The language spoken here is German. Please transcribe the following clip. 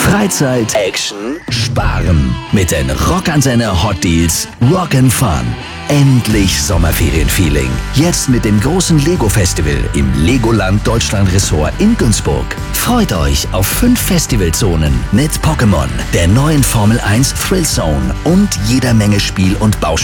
Freizeit, Action, Sparen. Mit den Rockantenne Hot Deals Rock'n Fun. Endlich Sommerferien-Feeling. Jetzt mit dem großen Lego-Festival im Legoland Deutschland Ressort in Günzburg. Freut euch auf 5 Festivalzonen mit Pokémon, der neuen Formel 1 Thrill Zone und jeder Menge Spiel- und Bauspiele.